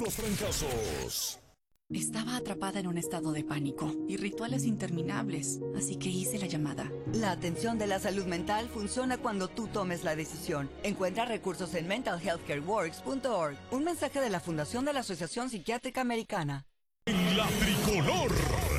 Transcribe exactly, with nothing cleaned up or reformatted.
los trancazos. Estaba atrapada en un estado de pánico y rituales interminables, así que hice la llamada. La atención de la salud mental funciona cuando tú tomes la decisión. Encuentra recursos en mental health care works punto org. Un mensaje de la Fundación de la Asociación Psiquiátrica Americana. En la tricolor.